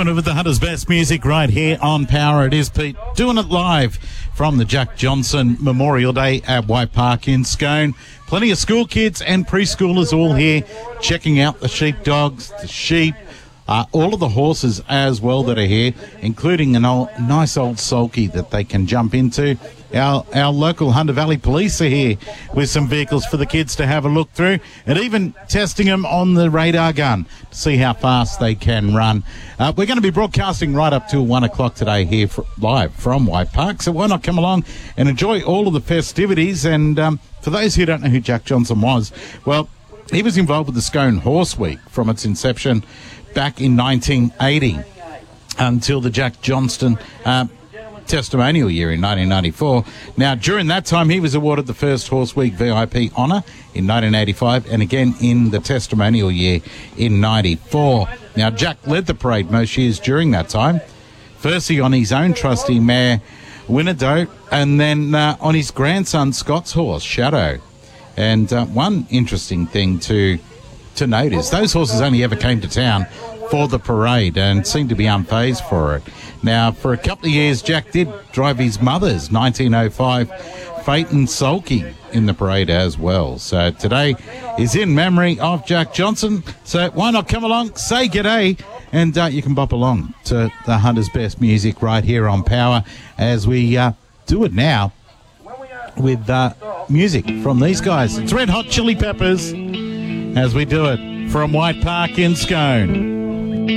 Doing it with the Hunter's Best music right here on Power. It is Pete doing it live from the Jack Johnson Memorial Day at White Park in Scone. Plenty of school kids and preschoolers all here checking out the sheepdogs, the sheep, all of the horses as well that are here, including a nice old sulky that they can jump into. Our local Hunter Valley Police are here with some vehicles for the kids to have a look through, and even testing them on the radar gun to see how fast they can run. We're going to be broadcasting right up till 1 o'clock today here live from White Park, so why not come along and enjoy all of the festivities. And for those who don't know who Jack Johnson was, well, he was involved with the Scone Horse Week from its inception back in 1980 until the Jack Johnston testimonial year in 1994. Now, during that time, he was awarded the first Horse Week VIP honour in 1985 and again in the testimonial year in 94. Now, Jack led the parade most years during that time, firstly on his own trusty mare, Winnedote, and then on his grandson, Scott's horse, Shadow. And one interesting thing to note is those horses only ever came to town for the parade and seemed to be unfazed for it. Now, for a couple of years, Jack did drive his mother's 1905 Phaeton Sulky in the parade as well. So today is in memory of Jack Johnson. So why not come along, say g'day, and you can bop along to the Hunter's Best music right here on Power as we do it now with music from these guys. It's Red Hot Chili Peppers as we do it from White Park in Scone.